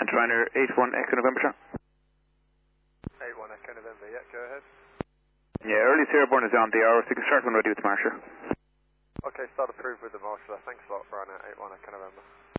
Frontliner 81 Echo November, sir. 81 Echo November, yeah, go ahead. Yeah, earliest airborne is on the hour, so you can start when ready with the Marshal. Okay, start approved with the Marshal. Thanks a lot, Brian, 81 Echo November.